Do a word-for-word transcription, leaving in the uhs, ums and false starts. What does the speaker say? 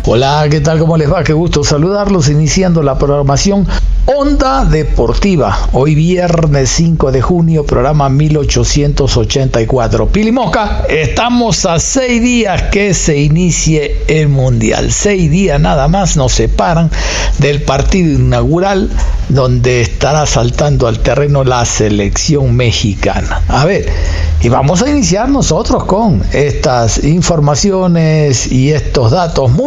Hola, ¿qué tal? ¿Cómo les va? Qué gusto saludarlos, iniciando la programación Onda Deportiva. Hoy viernes cinco de junio, programa mil ochocientos ochenta y cuatro. Pili Mosca, estamos a seis días que se inicie el Mundial. Seis días nada más nos separan del partido inaugural donde estará saltando al terreno la selección mexicana. A ver, y vamos a iniciar nosotros con estas informaciones y estos datos muy